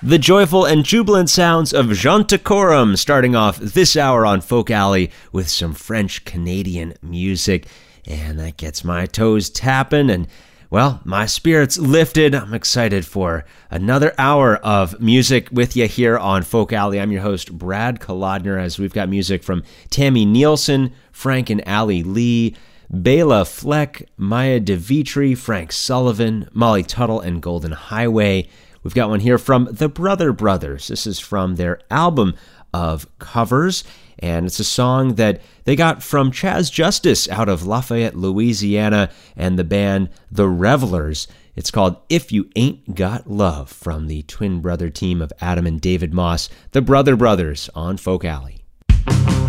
The joyful and jubilant sounds of Jeantacorum starting off this hour on Folk Alley with some French-Canadian music. And that gets my toes tapping and, well, my spirits lifted. I'm excited for another hour of music with you here on Folk Alley. I'm your host, Brad Kolodner, as we've got music from Tammy Nielsen, Frank and Allie Lee, Bela Fleck, Maya DeVitri, Frank Sullivan, Molly Tuttle, and Golden Highway. We've got one here from the Brother Brothers. This is from their album of covers, and it's a song that they got from Chaz Justice out of Lafayette, Louisiana, and the band The Revelers. It's called If You Ain't Got Love, from the twin brother team of Adam and David Moss, the Brother Brothers, on Folk Alley.